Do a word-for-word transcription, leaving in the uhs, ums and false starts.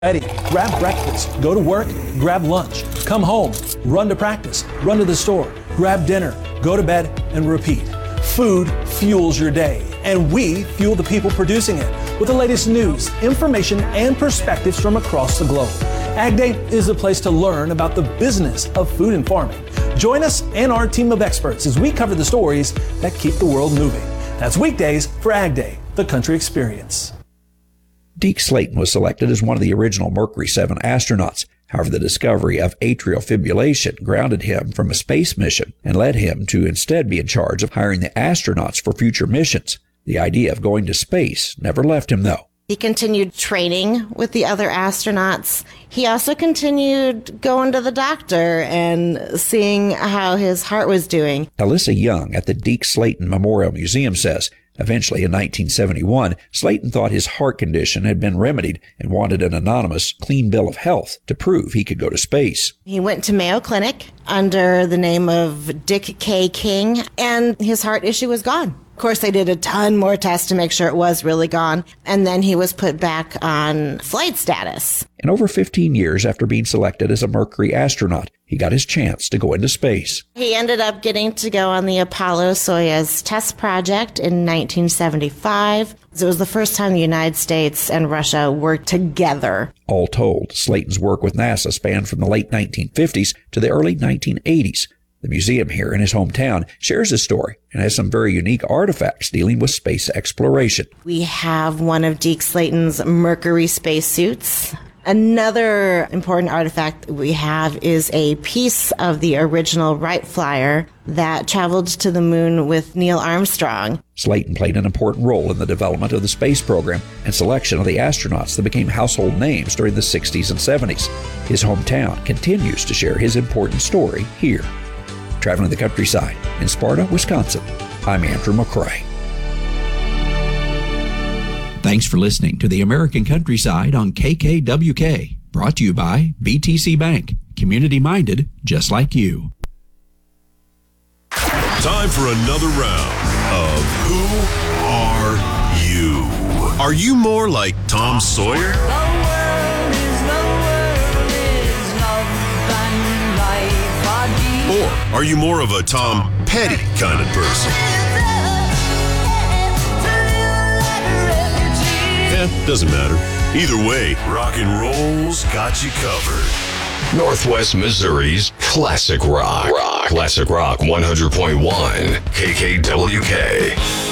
Ready, grab breakfast, go to work, grab lunch, come home, run to practice, run to the store, grab dinner, go to bed, and repeat. Food fuels your day, and we fuel the people producing it with the latest news, information, and perspectives from across the globe. Ag Day is a place to learn about the business of food and farming. Join us and our team of experts as we cover the stories that keep the world moving. That's weekdays for Ag Day, the country experience. Deke Slayton was selected as one of the original Mercury seven astronauts. However, the discovery of atrial fibrillation grounded him from a space mission and led him to instead be in charge of hiring the astronauts for future missions. The idea of going to space never left him, though. He continued training with the other astronauts. He also continued going to the doctor and seeing how his heart was doing. Alyssa Young at the Deke Slayton Memorial Museum says, eventually in nineteen seventy-one, Slayton thought his heart condition had been remedied and wanted an anonymous, clean bill of health to prove he could go to space. He went to Mayo Clinic under the name of Dick K. King, and his heart issue was gone. Of course, they did a ton more tests to make sure it was really gone, and then he was put back on flight status. And over fifteen years after being selected as a Mercury astronaut, he got his chance to go into space. He ended up getting to go on the Apollo-Soyuz test project in nineteen seventy-five. It was the first time the United States and Russia worked together. All told, Slayton's work with NASA spanned from the late nineteen fifties to the early nineteen eighties. The museum here in his hometown shares his story and has some very unique artifacts dealing with space exploration. We have one of Deke Slayton's Mercury spacesuits. Another important artifact we have is a piece of the original Wright Flyer that traveled to the moon with Neil Armstrong. Slayton played an important role in the development of the space program and selection of the astronauts that became household names during the sixties and seventies. His hometown continues to share his important story here. Traveling the countryside in Sparta, Wisconsin, I'm Andrew McCrae. Thanks for listening to the American Countryside on K K W K, brought to you by B T C Bank, community-minded just like you. Time for another round of Who Are You? Are you more like Tom Sawyer? Or are you more of a Tom Petty kind of person? Eh, doesn't matter. Either way, rock and roll's got you covered. Northwest Missouri's Classic Rock. Rock. Classic Rock one hundred point one. K K W K.